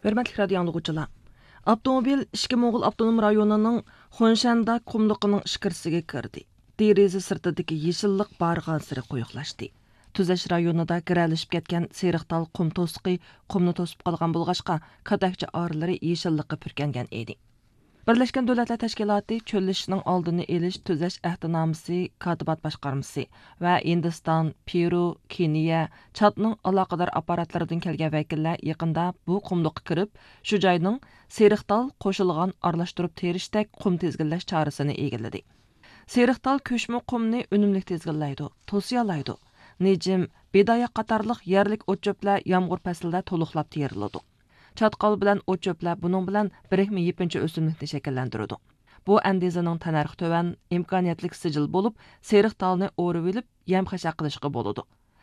Hörmətli radio anlıqçılar. Avtomobil İşki Moğol Avtonom rayonunun Xonşanda qumluğunun işkirsiga kirdi. Derizi sırtıdaki yeşillik barğansırı qoyuqlaşdı. Tüzeş rayonunda girəlişib ketken Seriqtal qum tosuqi qumni tosib qalğan bulğaşqa kadakçı arıları yeşillikqi pürkengen edi. Birleşken Dövlətlər Təşkilatı çöllüşünün aldını eliş tüzeş əhdinamisi Katibat Başqarması ve Hindistan, Peru, Keniya, Çadның alaqadar aparatlardan kelgen vəkillər yaqında bu qumluqqa kirib, şu joyning Seriqtal qo'shilgan aralashtirib terishdak qum tezginlash chorasini egilladi. Seriqtal ko'shma qumni unumli tezginlaydi, to'siyalaydi. Nejim, bedaya qatarlıq yerlik o't-cho'plar yomg'ir faslida to'liqlab teriladi. Çatqal bilan o't-cho'plar buning bilan birikma yepinchi o'simlikni shakllantiradi. Bu andizaning tanarxi to'van, imkoniyatlik sijil bo'lib, Seriqtalni o'rib olib, yam-xashaq qilishga bo'ladi.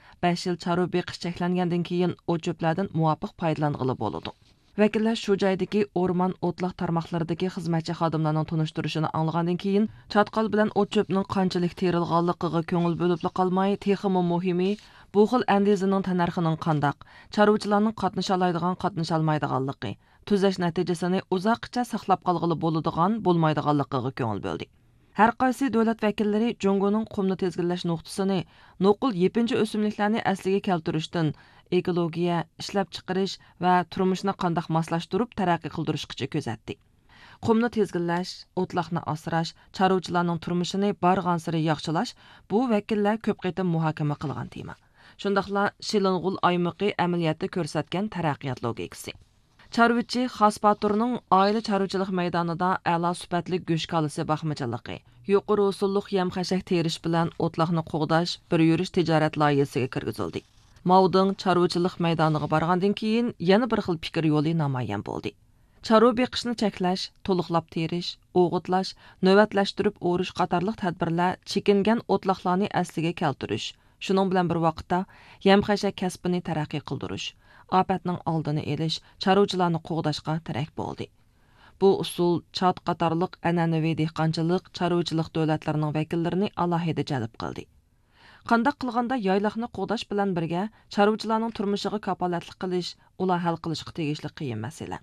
5 yil charo beqish cheklangandan keyin o't-cho'plardan muvofiq foydalang'ili bo'ladi. Vakillar shu joydagi o'rmon o'tliq tarmoqlaridagi xizmatchi xodimlarning tunishtirishini anglagandan keyin Çatqal bilan o't-cho'pning qanchalik terilganligiga ko'ngil bo'lib qolmay, texmi muhimi bu xil andizaning tanarxining qandaq, chorvachilarning qatnashalaydigan qatnashalmaydiganligi, tuzash natijasini uzoqcha saqlab qolg'ili bo'ladigan bo'lmaydiganligiga ko'ngil bo'ldi. Har qaysi davlat vakillari Jongoning qumni tezginlash nuqtasini nuqul yepinchi o'simliklarni asliga keltirishdan ekologiya, ishlab chiqarish va turmushni qandaq moslashtirib taraqqiy qildirishgacha ko'zatdi. Qumni tezginlash, o'tloqni asrash, chorvachilarning turmushini barg'ansiri yaxshilash bu vakillar ko'p qatim muhokama qilgan tema. Shundaqla Shiling'ul aymiqi amaliyotda ko'rsatgan taraqqiyot logikasi. Chorvachi Xosbaturning oila chorvachilik maydonida a'lo sifatli go'sht kalisi baxmachiligi, yuqori usulliq yam-xashak terish bilan o'tloqni qo'g'dash bir yurish tijorat loyihasiga kirgizildi. Mauding chorvachilik maydoniga borgandan keyin yana bir xil fikr yo'li namoyon bo'ldi. Chorva beqishni cheklash, to'liqlab terish, o'g'itlash, navbatlashtirib o'rish qatorliq tadbirlar chekingan o'tloqlarni asliga keltirish. Shuning bilan bir vaqtda yam-xashak kasbini taraqqiy qildirish, ofatning oldini olish, chorvachilarni qo'g'dashga tarak bo'ldi. Bu usul Çad qatorliq an'anaviy dehqonchilik, chorvachilik davlatlarining vakillarini alohida jalb qildi. Qandaq qilganda yayloqni qo'g'dash bilan birga chorvachilarning turmushiga kapolatlik qilish, ular hal qilishga tegishli qiyin masala.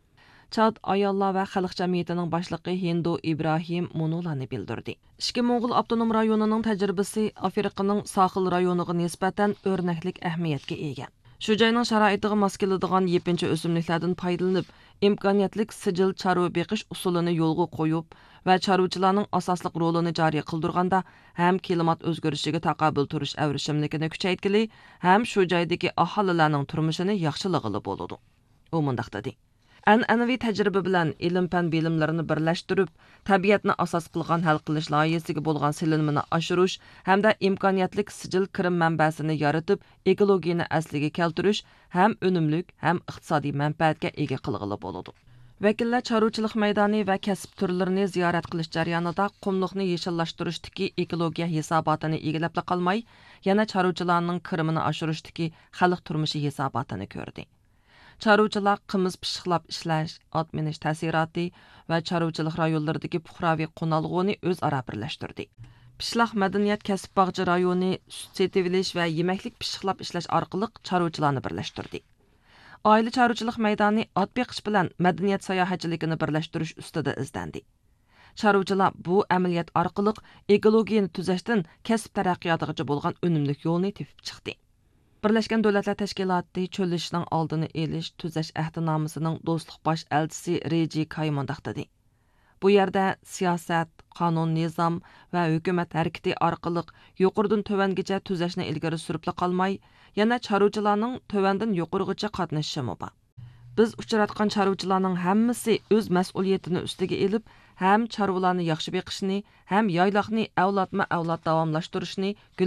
Çad ayollar va xalq jamiyatining boshlig'i Hindu Ibrohim Munularni bildirdi. İşki Moğol Avtonom rayonining tajribasi Afrikaning sohil rayoniga nisbatan o'rnaklik ahamiyatga ega. Shu joyning sharoitiga mos keladigan yepinchi o'simliklardan foydalanib, imkoniyatlik sijil chorva beqish usulini yo'lga qo'yib va chorvachilarning asosliq rolini joriy qildirganda ham klimat o'zgarishiga taqobil turish avrishimligini kuchaytgili, ham shu joydagi aholilarning turmushini yaxshilig'ili bo'ladi. U mundaq dedi. An'anaviy tajriba bilan ilm-fan bilimlarini birlashtirib, tabiatni asos qilgan hal qilish loyihasiga bo'lgan silinmini oshirish hamda imkoniyatlik sijil kirim manbasini yaratib, ekologiyani asliga keltirish ham unumlik, ham iqtisodiy manfaatga ega qilg'ili bo'ladi. Vakillar chorvachilik maydoni va kasb turlarini ziyorat qilish jarayonida qumliqni yeshillashtirish ekologiya hisobotini egilab qolmay, yana chorvachilarning kirimini oshirishdagi xalq turmushi hisobotini ko'rdi. Chorvachilar qimiz pishiqlab ishlash, ot minish ta'siroti va chorvachilik rayonlaridagi puhraviy qonalg'uni o'zaro birlashtirdi. Pishloq madaniyat kasb bog'chi rayoni sut setib va yemaklik pishiqlab ishlash orqali chorvachilarni birlashtirdi. Oila chorvachilik maydoni ot beqish bilan madaniyat sayohatchiligini birlashtirish ustida izlandi. Chorvachilar bu amaliyot orqali ekologiyani tuzashdan kasb taraqqiyotigacha bo'lgan unumli yo'lni tepib chiqdi. Birleşken Dövlətlər Təşkilatı çöllüşünün aldını eliş tüzəş əhdinaməsinin dostluq baş elçisi Reji Kaymondaq dedi. Bu yerdə siyasət, qanun, nizam və hökumət hərəkəti arqılıq yuqurdan tövəngacha tüzəşni ilgari sürüplə qalmay, yana çarvıçılarning tövəndən yuqurğacha qatnaşışı var. Biz uçuratqan çarvıçılarning hammasi öz mas'uliyatini üstüge elib, hem çarvılarni yaxshi beqishni, hem yayloqni avlodma-avlod davomlashtirishni